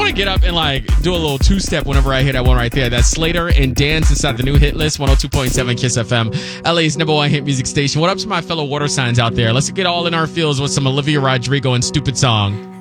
want to get up and like do a little two-step whenever I hear that one right there. That's Slater and Dance inside the new hit list, 102.7 Kiss FM, LA's #1 hit music station. What up to my fellow water signs out there? Let's get all in our fields with some Olivia Rodrigo and Stupid Song.